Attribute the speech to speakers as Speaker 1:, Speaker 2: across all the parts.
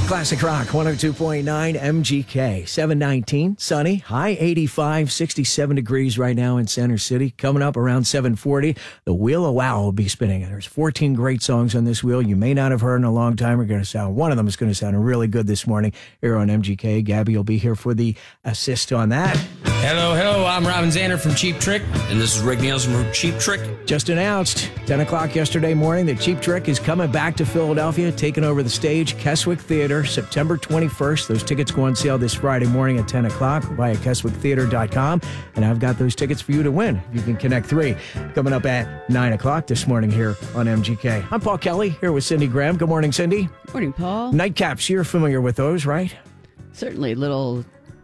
Speaker 1: Classic Rock 102.9 MGK. 719, sunny, high 85, 67 degrees right now in Center City. Coming up around 740, the Wheel of Wow will be spinning. There's 14 great songs on this wheel you may not have heard in a long time. One of them is going to sound really good this morning here on MGK. Gabby will be here for the assist on that.
Speaker 2: Hello, I'm Robin Zander from Cheap Trick.
Speaker 3: And this is Rick Nielsen from Cheap Trick.
Speaker 1: Just announced, 10 o'clock yesterday morning, that Cheap Trick is coming back to Philadelphia, taking over the stage, Keswick Theater, September 21st. Those tickets go on sale this Friday morning at 10 o'clock via KeswickTheater.com. And I've got those tickets for you to win. You can connect 3 coming up at 9 o'clock this morning here on MGK. I'm Paul Kelly, here with Cindy Graham. Good morning, Cindy.
Speaker 4: Morning, Paul.
Speaker 1: Nightcaps, you're familiar with those, right?
Speaker 4: Certainly, little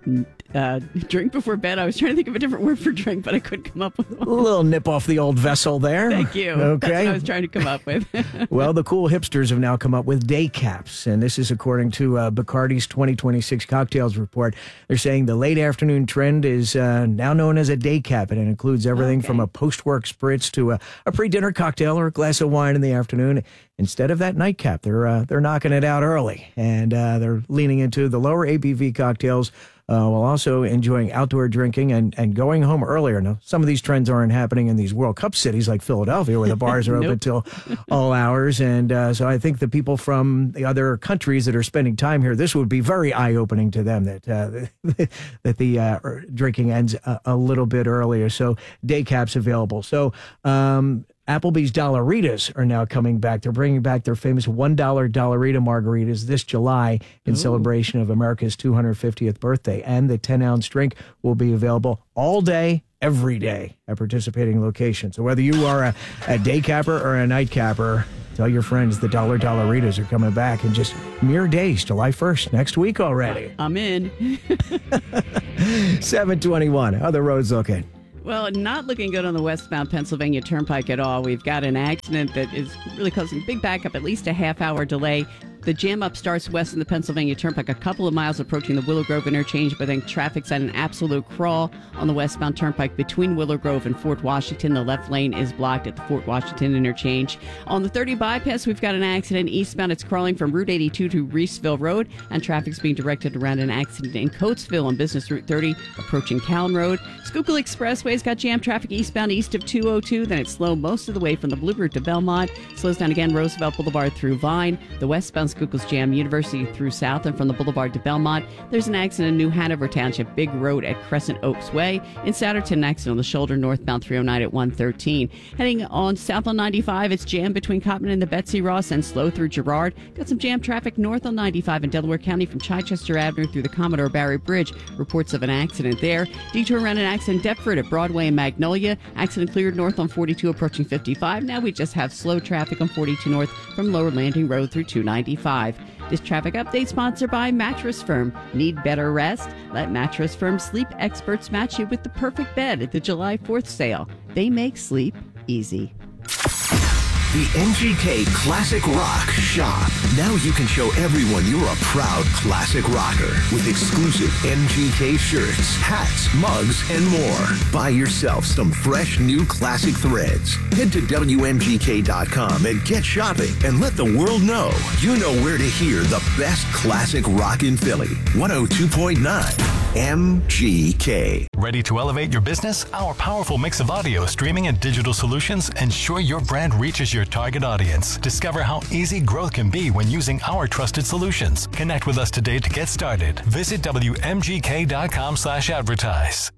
Speaker 4: drink before bed. I was trying to think of a different word for drink, but I couldn't come up with one.
Speaker 1: A little nip off the old vessel there.
Speaker 4: Thank you.
Speaker 1: Okay.
Speaker 4: That's what I was trying to come up with.
Speaker 1: Well, the cool hipsters have now come up with day caps, and this is according to Bacardi's 2026 cocktails report. They're saying the late afternoon trend is now known as a day cap, and it includes everything from a post-work spritz to a pre-dinner cocktail or a glass of wine in the afternoon. Instead of that nightcap, they're knocking it out early, and they're leaning into the lower ABV cocktails while also enjoying outdoor drinking and going home earlier. Now, some of these trends aren't happening in these World Cup cities like Philadelphia, where the bars are open till all hours. And so I think the people from the other countries that are spending time here, this would be very eye-opening to them that the drinking ends a little bit earlier. So day caps available. So Applebee's Dollaritas are now coming back. They're bringing back their famous $1 Dollarita margaritas this July in celebration of America's 250th birthday. And the 10-ounce drink will be available all day, every day at participating locations. So whether you are a day capper or a night capper, tell your friends the $1 Dollaritas are coming back in just mere days, July 1st, next week already.
Speaker 4: I'm in.
Speaker 1: 721, how are the roads looking?
Speaker 4: Well, not looking good on the westbound Pennsylvania Turnpike at all. We've got an accident that is really causing big backup, at least a half-hour delay. The jam up starts west of the Pennsylvania Turnpike, a couple of miles approaching the Willow Grove interchange, but then traffic's at an absolute crawl on the westbound Turnpike between Willow Grove and Fort Washington. The left lane is blocked at the Fort Washington interchange. On the 30 bypass, we've got an accident eastbound. It's crawling from Route 82 to Reeseville Road, and traffic's being directed around an accident in Coatesville on Business Route 30, approaching Callan Road. Schuylkill Expressway's got jam traffic eastbound east of 202. Then it's slow most of the way from the Blue Route to Belmont. Slows down again Roosevelt Boulevard through Vine. The westbound Schuylkill's jam University through South, and from the Boulevard to Belmont. There's an accident in New Hanover Township, Big Road at Crescent Oaks Way. In Souderton, an accident on the shoulder northbound 309 at 113. Heading on south on 95, it's jam between Cottman and the Betsy Ross and slow through Girard. Got some jam traffic north on 95 in Delaware County from Chichester Avenue through the Commodore Barry Bridge. Reports of an accident there. Detour around an accident Deptford at Broadway and Magnolia. Accident cleared north on 42 approaching 55. Now we just have slow traffic on 42 north from Lower Landing Road through 295. This traffic update sponsored by Mattress Firm. Need better rest? Let Mattress Firm sleep experts match you with the perfect bed at the July 4th sale. They make sleep easy.
Speaker 5: The MGK Classic Rock Shop. Now you can show everyone you're a proud classic rocker with exclusive MGK shirts, hats, mugs, and more. Buy yourself some fresh new classic threads. Head to WMGK.com and get shopping and let the world know you know where to hear the best classic rock in Philly. 102.9 MGK.
Speaker 6: Ready to elevate your business? Our powerful mix of audio, streaming, and digital solutions ensure your brand reaches your target audience. Discover how easy growth can be when using our trusted solutions. Connect with us today to get started. Visit WMGK.com/advertise.